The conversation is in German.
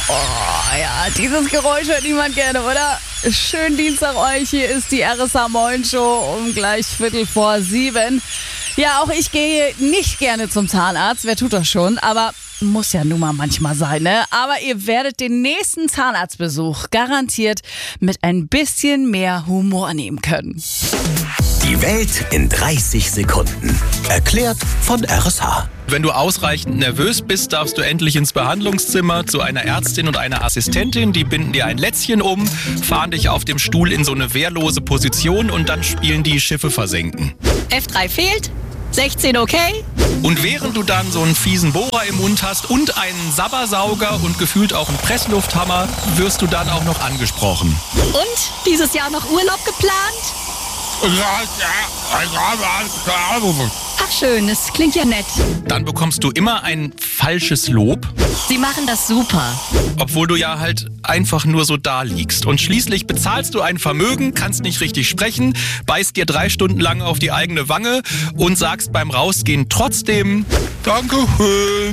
Oh ja, dieses Geräusch hört niemand gerne, oder? Schönen Dienstag euch, hier ist die RSH Moin Show um gleich 6:45. Ja, auch ich gehe nicht gerne zum Zahnarzt, wer tut das schon, aber muss ja nun mal manchmal sein, ne? Aber ihr werdet den nächsten Zahnarztbesuch garantiert mit ein bisschen mehr Humor nehmen können. Die Welt in 30 Sekunden. Erklärt von RSH. Wenn du ausreichend nervös bist, darfst du endlich ins Behandlungszimmer zu einer Ärztin und einer Assistentin. Die binden dir ein Lätzchen um, fahren dich auf dem Stuhl in so eine wehrlose Position und dann spielen die Schiffe versenken. F3 fehlt, 16 okay. Und während du dann so einen fiesen Bohrer im Mund hast und einen Sabbersauger und gefühlt auch einen Presslufthammer, wirst du dann auch noch angesprochen. Und dieses Jahr noch Urlaub geplant? Ach schön, es klingt ja nett. Dann bekommst du immer ein falsches Lob, Sie machen das super. obwohl du ja halt einfach nur so da liegst. Und schließlich bezahlst du ein Vermögen, kannst nicht richtig sprechen, beißt dir 3 Stunden lang auf die eigene Wange und sagst beim Rausgehen trotzdem Dankeschön.